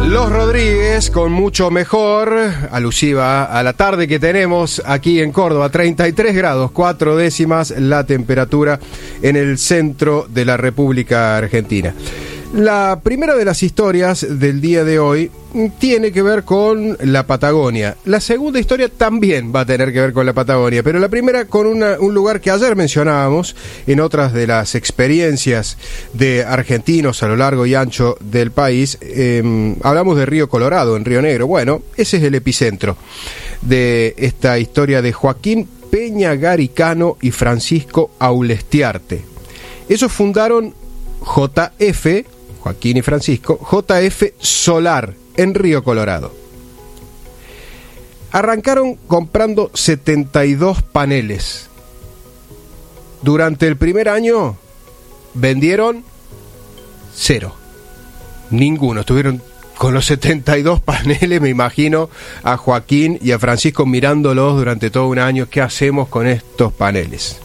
Los Rodríguez con Mucho Mejor, alusiva a la tarde que tenemos aquí en Córdoba, 33 grados 4 décimas la temperatura en el centro de la República Argentina. La primera de las historias del día de hoy tiene que ver con la Patagonia. La segunda historia también va a tener que ver con la Patagonia, pero la primera con un lugar que ayer mencionábamos en otras de las experiencias de argentinos a lo largo y ancho del país. Hablamos de Río Colorado, en Río Negro. Bueno, ese es el epicentro de esta historia de Joaquín Peña Garicano y Francisco Aulestiarte. Ellos fundaron JF, Joaquín y Francisco, JF Solar, en Río Colorado. Arrancaron comprando 72 paneles. Durante el primer año vendieron 0. Ninguno. Estuvieron con los 72 paneles, me imagino a Joaquín y a Francisco mirándolos durante todo un año. ¿Qué hacemos con estos paneles?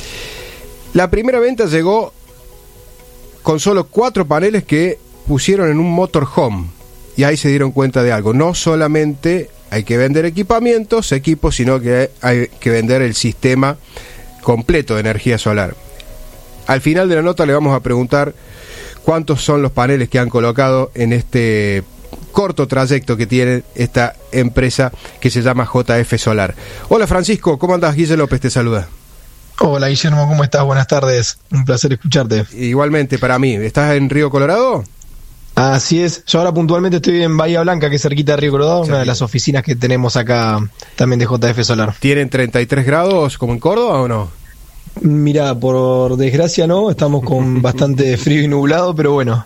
La primera venta llegó con solo 4 paneles que pusieron en un motorhome. Y ahí se dieron cuenta de algo. No solamente hay que vender equipos, sino que hay que vender el sistema completo de energía solar. Al final de la nota le vamos a preguntar cuántos son los paneles que han colocado en este corto trayecto que tiene esta empresa que se llama JF Solar. Hola Francisco, ¿cómo andás? Guille López te saluda. Hola Guillermo, ¿cómo estás? Buenas tardes, un placer escucharte. Igualmente para mí. ¿Estás en Río Colorado? Así es, yo ahora puntualmente estoy en Bahía Blanca, que es cerquita de Río Colorado, una de las oficinas que tenemos acá también de JF Solar. ¿Tienen 33 grados como en Córdoba o no? Mira, por desgracia no, estamos con bastante frío y nublado, pero bueno,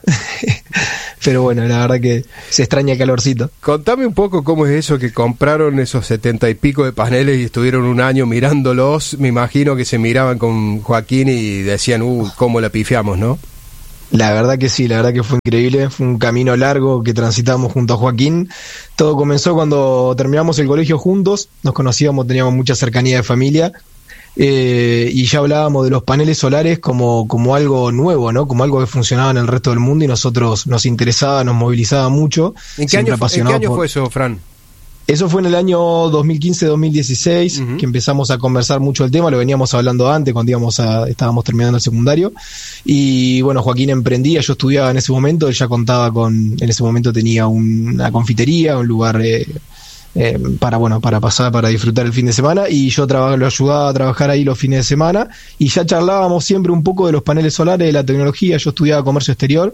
la verdad que se extraña el calorcito. Contame un poco cómo es eso que compraron esos 70 y pico de paneles y estuvieron un año mirándolos. Me imagino que se miraban con Joaquín y decían, cómo la pifiamos, ¿no? La verdad que sí, la verdad que fue increíble, fue un camino largo que transitamos junto a Joaquín. Todo comenzó cuando terminamos el colegio juntos, nos conocíamos, teníamos mucha cercanía de familia, y ya hablábamos de los paneles solares como algo nuevo, ¿no? Como algo que funcionaba en el resto del mundo y nosotros nos interesaba, nos movilizaba mucho. ¿En qué año fue eso, Fran? Eso fue en el año 2015-2016, que empezamos a conversar mucho el tema, lo veníamos hablando antes, cuando estábamos terminando el secundario, y bueno, Joaquín emprendía, yo estudiaba en ese momento, él ya contaba en ese momento tenía una confitería, un lugar para pasar, para disfrutar el fin de semana, y yo lo ayudaba a trabajar ahí los fines de semana, y ya charlábamos siempre un poco de los paneles solares, de la tecnología. Yo estudiaba comercio exterior,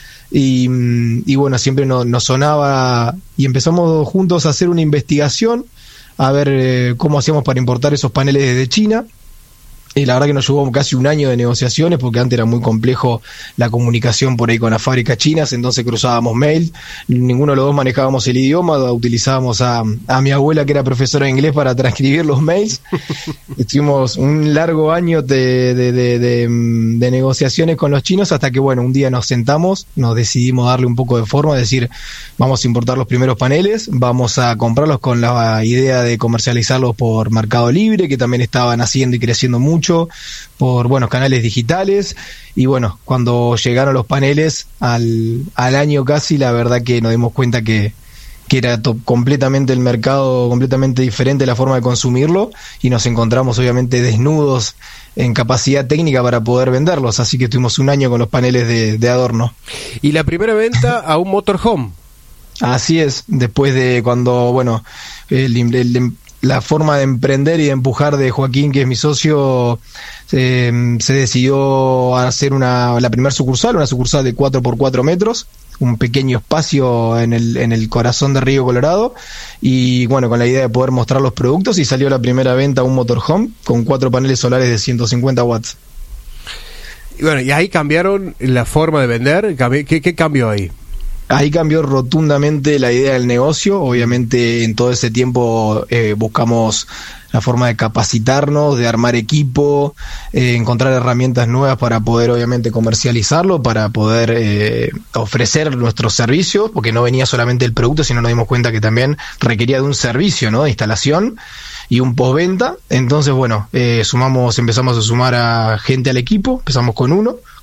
y bueno, siempre nos sonaba, y empezamos juntos a hacer una investigación a ver cómo hacíamos para importar esos paneles desde China. Y la verdad que nos llevó casi un año de negociaciones, porque antes era muy complejo la comunicación por ahí con las fábricas chinas, entonces cruzábamos mail, ninguno de los dos manejábamos el idioma, utilizábamos a mi abuela, que era profesora de inglés, para transcribir los mails. Estuvimos un largo año de negociaciones con los chinos, hasta que bueno, un día nos sentamos, nos decidimos darle un poco de forma, decir, vamos a importar los primeros paneles, vamos a comprarlos con la idea de comercializarlos por Mercado Libre, que también estaban haciendo y creciendo mucho, por buenos canales digitales. Y bueno, cuando llegaron los paneles al año casi, la verdad que nos dimos cuenta que era completamente el mercado, completamente diferente la forma de consumirlo, y nos encontramos obviamente desnudos en capacidad técnica para poder venderlos, así que estuvimos un año con los paneles de adorno. ¿Y la primera venta a un motorhome? Así es, después de cuando, bueno, la forma de emprender y de empujar de Joaquín, que es mi socio, se decidió a hacer la primera sucursal, una sucursal de 4x4 metros, un pequeño espacio en el corazón de Río Colorado, y bueno, con la idea de poder mostrar los productos, y salió la primera venta a un motorhome con 4 paneles solares de 150 watts. Y bueno, y ahí cambiaron la forma de vender. ¿Qué cambió ahí? Ahí cambió rotundamente la idea del negocio. Obviamente en todo ese tiempo buscamos la forma de capacitarnos, de armar equipo, encontrar herramientas nuevas para poder obviamente comercializarlo, para poder ofrecer nuestros servicios, porque no venía solamente el producto, sino nos dimos cuenta que también requería de un servicio, ¿no?, de instalación y un postventa. Entonces bueno, empezamos a sumar a gente al equipo, empezamos con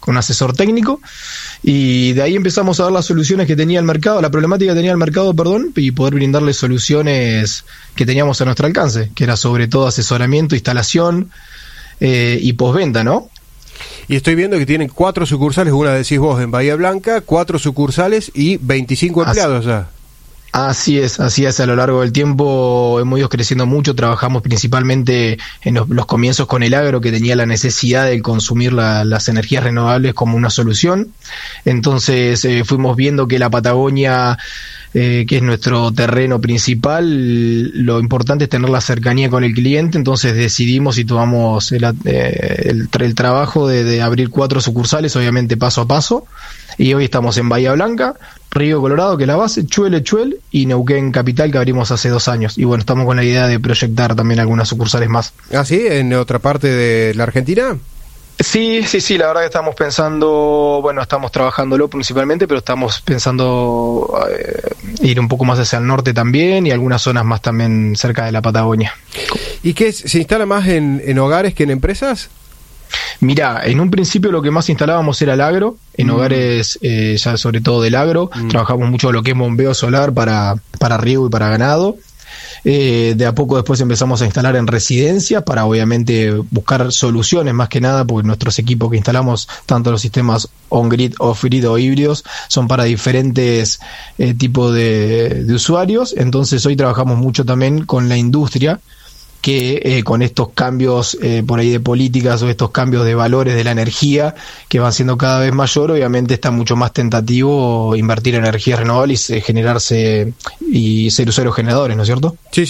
con un asesor técnico, y de ahí empezamos a ver las soluciones que tenía el mercado, la problemática que tenía el mercado, y poder brindarle soluciones que teníamos a nuestro alcance, que era sobre todo asesoramiento, instalación y postventa, ¿no? Y estoy viendo que tienen 4 sucursales, una decís vos en Bahía Blanca, 4 sucursales y 25 empleados ya. Así es, a lo largo del tiempo hemos ido creciendo mucho, trabajamos principalmente en los comienzos con el agro, que tenía la necesidad de consumir las energías renovables como una solución. Entonces fuimos viendo que la Patagonia, que es nuestro terreno principal, lo importante es tener la cercanía con el cliente, entonces decidimos y tomamos el trabajo de abrir 4 sucursales, obviamente paso a paso, y hoy estamos en Bahía Blanca, Río Colorado, que es la base, Chuel y Neuquén Capital, que abrimos hace 2 años. Y bueno, estamos con la idea de proyectar también algunas sucursales más. ¿Ah, sí? ¿En otra parte de la Argentina? Sí, la verdad que estamos pensando, estamos trabajándolo principalmente, pero estamos pensando ir un poco más hacia el norte también y algunas zonas más también cerca de la Patagonia. ¿Y qué se instala más en hogares que en empresas? Mirá, en un principio lo que más instalábamos era el agro, en hogares ya sobre todo del agro, trabajamos mucho lo que es bombeo solar para riego y para ganado. De a poco después empezamos a instalar en residencias para obviamente buscar soluciones más que nada, porque nuestros equipos que instalamos, tanto los sistemas on-grid, off-grid o híbridos, son para diferentes tipos de usuarios. Entonces hoy trabajamos mucho también con la industria, que con estos cambios por ahí de políticas o estos cambios de valores de la energía que van siendo cada vez mayor, obviamente está mucho más tentativo invertir en energías renovables y generarse y ser usuarios generadores, ¿no es cierto? Sí,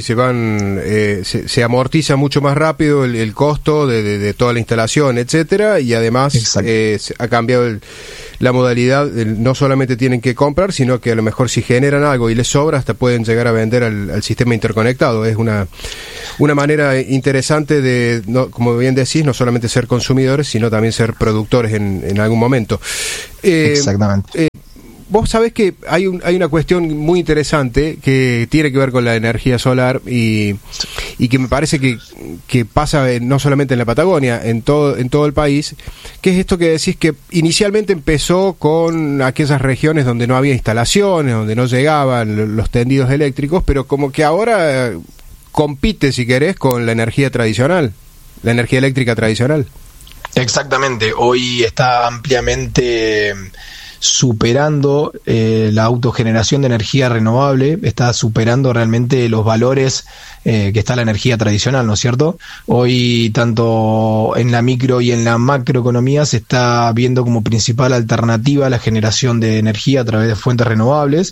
se amortiza mucho más rápido el costo de toda la instalación, etcétera, y además ha cambiado la modalidad, no solamente tienen que comprar, sino que a lo mejor si generan algo y les sobra, hasta pueden llegar a vender al sistema interconectado. Es una manera interesante de, no, como bien decís, no solamente ser consumidores, sino también ser productores en algún momento. Exactamente. Vos sabés que hay una cuestión muy interesante que tiene que ver con la energía solar y que me parece que pasa no solamente en la Patagonia, en todo el país, que es esto que decís que inicialmente empezó con aquellas regiones donde no había instalaciones, donde no llegaban los tendidos eléctricos, pero como que ahora compite, si querés, con la energía tradicional, la energía eléctrica tradicional. Exactamente, hoy está ampliamente superando la autogeneración de energía renovable, está superando realmente los valores que está la energía tradicional, ¿no es cierto? Hoy, tanto en la micro y en la macroeconomía, se está viendo como principal alternativa la generación de energía a través de fuentes renovables.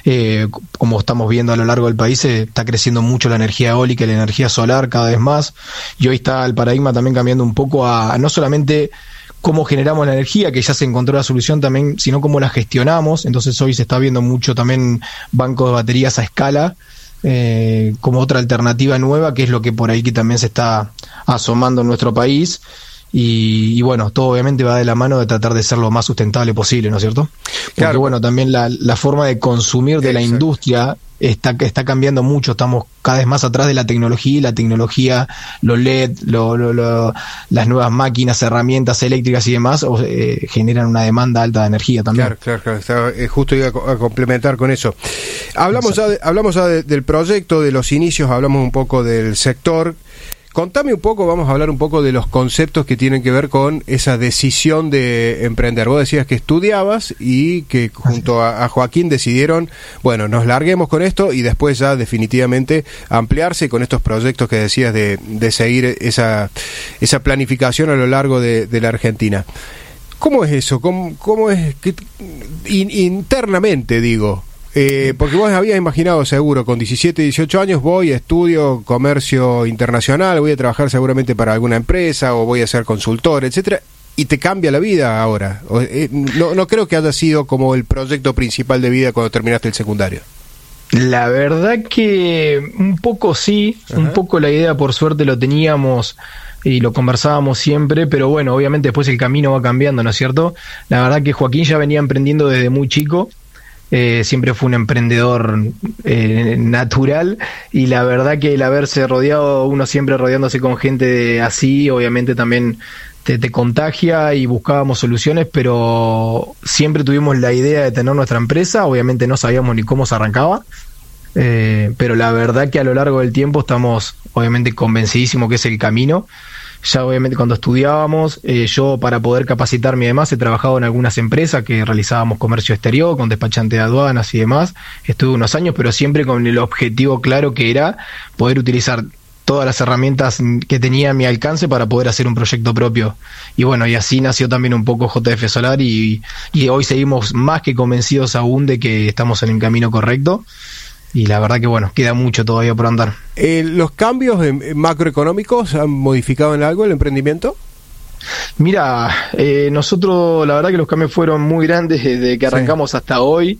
Como estamos viendo a lo largo del país, está creciendo mucho la energía eólica y la energía solar cada vez más, y hoy está el paradigma también cambiando un poco a no solamente cómo generamos la energía, que ya se encontró la solución también, sino cómo la gestionamos. Entonces hoy se está viendo mucho también bancos de baterías a escala, como otra alternativa nueva, que es lo que por ahí que también se está asomando en nuestro país. Y bueno, todo obviamente va de la mano de tratar de ser lo más sustentable posible, ¿no es cierto? Porque claro, bueno, también la forma de consumir de la industria está cambiando mucho, estamos cada vez más atrás de la tecnología, y la tecnología, los LED, las nuevas máquinas, herramientas eléctricas y demás generan una demanda alta de energía también. Claro. Justo iba a complementar con eso. Hablamos ya del proyecto, de los inicios, hablamos un poco del sector. Contame un poco, vamos a hablar un poco de los conceptos que tienen que ver con esa decisión de emprender. Vos decías que estudiabas y que junto a Joaquín decidieron, bueno, nos larguemos con esto y después ya definitivamente ampliarse con estos proyectos que decías de seguir esa planificación a lo largo de la Argentina. ¿Cómo es eso? ¿Cómo es internamente, digo? Porque vos habías imaginado seguro, con 17, 18 años voy, estudio comercio internacional, voy a trabajar seguramente para alguna empresa o voy a ser consultor, etcétera, y te cambia la vida ahora. No creo que haya sido como el proyecto principal de vida cuando terminaste el secundario. La verdad que un poco sí, un poco la idea por suerte lo teníamos y lo conversábamos siempre, pero bueno, obviamente después el camino va cambiando, ¿no es cierto? La verdad que Joaquín ya venía emprendiendo desde muy chico. Siempre fue un emprendedor natural, y la verdad que el haberse rodeado, uno siempre rodeándose con gente así, obviamente también te contagia y buscábamos soluciones, pero siempre tuvimos la idea de tener nuestra empresa. Obviamente no sabíamos ni cómo se arrancaba, pero la verdad que a lo largo del tiempo estamos obviamente convencidísimos que es el camino. Ya obviamente cuando estudiábamos, yo para poder capacitarme y demás he trabajado en algunas empresas que realizábamos comercio exterior, con despachante de aduanas y demás. Estuve unos años, pero siempre con el objetivo claro que era poder utilizar todas las herramientas que tenía a mi alcance para poder hacer un proyecto propio. Y bueno, y así nació también un poco JF Solar y hoy seguimos más que convencidos aún de que estamos en el camino correcto. Y la verdad que bueno, queda mucho todavía por andar. ¿Los cambios macroeconómicos han modificado en algo el emprendimiento? Mira, nosotros la verdad que los cambios fueron muy grandes desde que arrancamos hasta hoy.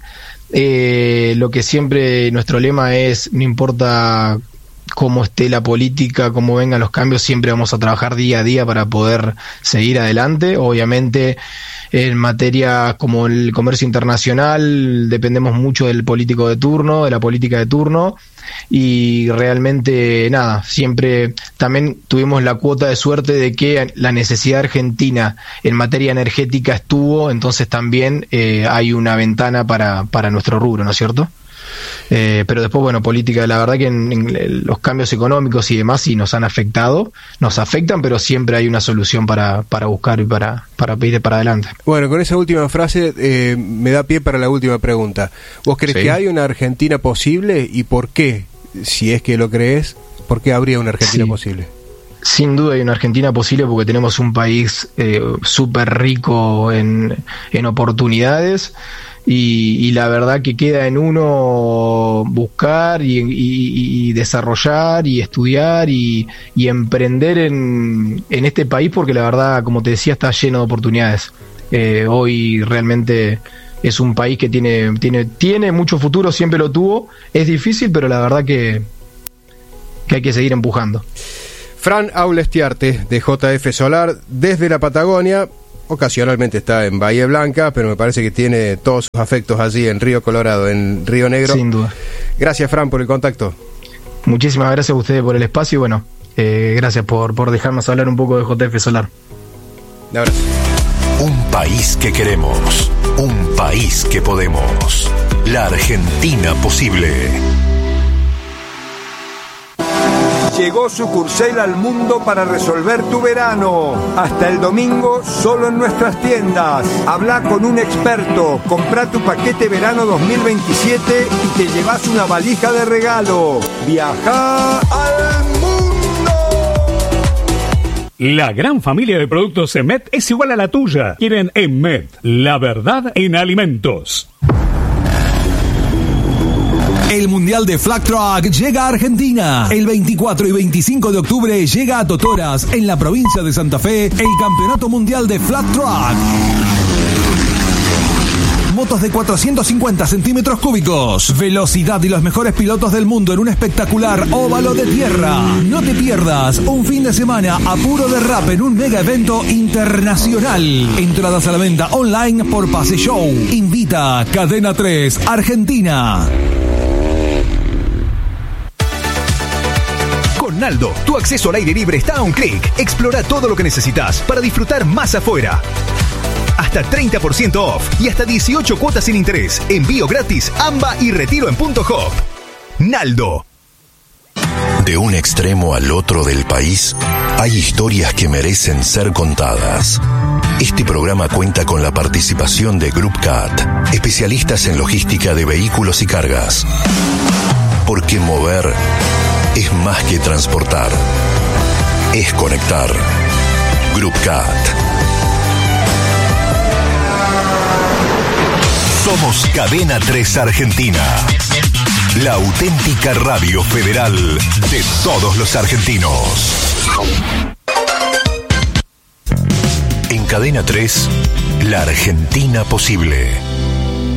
Lo que siempre nuestro lema es, no importa cómo esté la política, cómo vengan los cambios, siempre vamos a trabajar día a día para poder seguir adelante. Obviamente en materia como el comercio internacional dependemos mucho del político de turno, de la política de turno, y realmente nada, siempre también tuvimos la cuota de suerte de que la necesidad argentina en materia energética estuvo, entonces también hay una ventana para nuestro rubro, ¿no es cierto? Pero después, bueno, política, la verdad que en los cambios económicos y demás sí nos han afectado, nos afectan, pero siempre hay una solución para buscar y para ir para adelante. Bueno, con esa última frase me da pie para la última pregunta. ¿Vos crees que hay una Argentina posible y por qué? Si es que lo crees, ¿por qué habría una Argentina posible? Sin duda hay una Argentina posible porque tenemos un país súper rico en oportunidades. Y la verdad que queda en uno buscar y desarrollar y estudiar y emprender en este país, porque la verdad, como te decía, está lleno de oportunidades. Hoy realmente es un país que tiene mucho futuro, siempre lo tuvo. Es difícil, pero la verdad que hay que seguir empujando. Fran Aulestiarte, de JF Solar, desde la Patagonia. Ocasionalmente está en Bahía Blanca, pero me parece que tiene todos sus afectos allí en Río Colorado, en Río Negro. Sin duda. Gracias, Fran, por el contacto. Muchísimas gracias a ustedes por el espacio y bueno, gracias por dejarnos hablar un poco de JF Solar. Un abrazo. Un país que queremos, un país que podemos. La Argentina posible. Llegó Sucursel al mundo para resolver tu verano. Hasta el domingo, solo en nuestras tiendas. Habla con un experto, compra tu paquete verano 2027 y te llevas una valija de regalo. Viaja al mundo. La gran familia de productos EMET es igual a la tuya. Quieren EMET, la verdad en alimentos. El Mundial de Flag Truck llega a Argentina. El 24 y 25 de octubre llega a Totoras, en la provincia de Santa Fe, el Campeonato Mundial de Flag Truck. Motos de 450 centímetros cúbicos, velocidad y los mejores pilotos del mundo en un espectacular óvalo de tierra. No te pierdas un fin de semana a puro derrape en un mega evento internacional. Entradas a la venta online por Pase Show. Invita Cadena 3 Argentina. Naldo, tu acceso al aire libre está a un clic. Explora todo lo que necesitas para disfrutar más afuera. Hasta 30% off y hasta 18 cuotas sin interés. Envío gratis, AMBA y retiro en Punto Hop. Naldo. De un extremo al otro del país, hay historias que merecen ser contadas. Este programa cuenta con la participación de Group CAT, especialistas en logística de vehículos y cargas. Porque mover es más que transportar, es conectar. Group CAT. Somos Cadena 3 Argentina, la auténtica radio federal de todos los argentinos. En Cadena 3, la Argentina posible.